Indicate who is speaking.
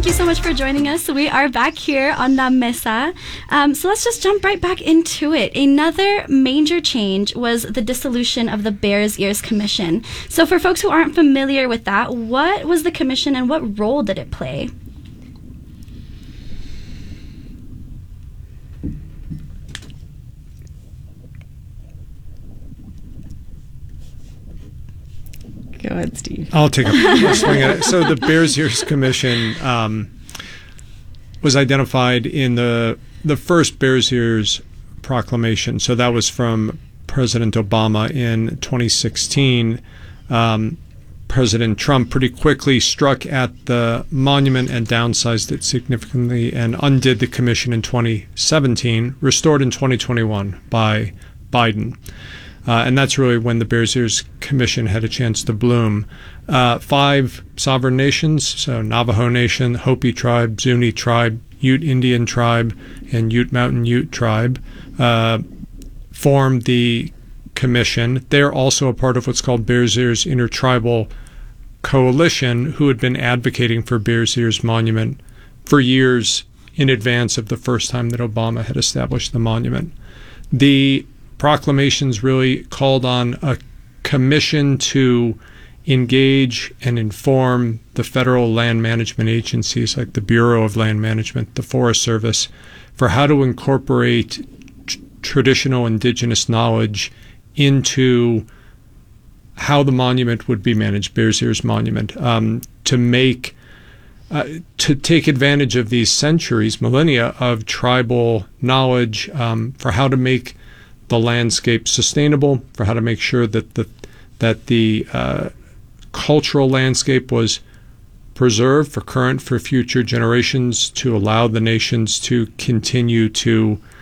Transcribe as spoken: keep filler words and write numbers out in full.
Speaker 1: thank you so much for joining us. We are back here on La Mesa. Um, so let's just jump right back into it. Another major change was the dissolution of the Bears Ears Commission. So for folks who aren't familiar with that, what was the commission and what role did it play?
Speaker 2: Go ahead, Steve.
Speaker 3: I'll take a swing at it. So the Bears Ears Commission um, was identified in the the first Bears Ears proclamation. So that was from President Obama in twenty sixteen. Um, President Trump pretty quickly struck at the monument and downsized it significantly and undid the commission in twenty seventeen, restored in twenty twenty-one by Biden. Uh, and that's really when the Bears Ears Commission had a chance to bloom. Uh, five sovereign nations, so Navajo Nation, Hopi Tribe, Zuni Tribe, Ute Indian Tribe, and Ute Mountain Ute Tribe, uh, formed the commission. They're also a part of what's called Bears Ears Intertribal Coalition, who had been advocating for Bears Ears Monument for years in advance of the first time that Obama had established the monument. The proclamations really called on a commission to engage and inform the federal land management agencies like the Bureau of Land Management, the Forest Service, for how to incorporate tr- traditional indigenous knowledge into how the monument would be managed, Bears Ears Monument, um, to make uh, to take advantage of these centuries, millennia of tribal knowledge um, for how to make the landscape sustainable, for how to make sure that the that the uh, cultural landscape was preserved for current, for future generations, to allow the nations to continue to